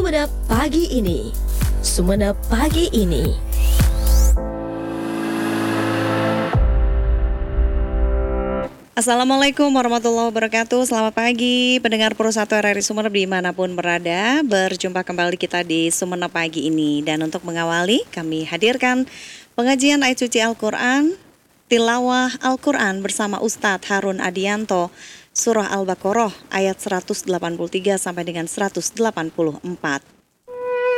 Sumenep Pagi Ini. Sumenep Pagi Ini. Assalamualaikum warahmatullahi wabarakatuh. Selamat pagi pendengar Pro1 RRI Sumenep dimanapun berada. Berjumpa kembali kita di Sumenep Pagi Ini. Dan untuk mengawali kami hadirkan pengajian ayat suci Al-Quran, tilawah Al-Quran bersama Ustadz Harun Adianto, Surah Al-Baqarah ayat 183 sampai dengan 184.